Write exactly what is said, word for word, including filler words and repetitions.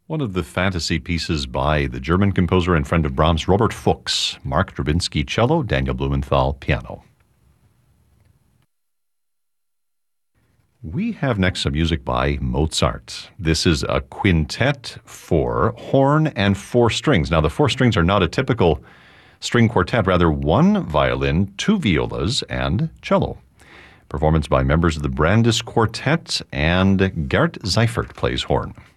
One of the fantasy pieces by the German composer and friend of Brahms, Robert Fuchs, Mark Dravinsky cello, Daniel Blumenthal piano. We have next some music by Mozart. This is a quintet for horn and four strings. Now, the four strings are not a typical string quartet, rather one violin, two violas, and cello. Performance by members of the Brandes Quartet, and Gert Seifert plays horn.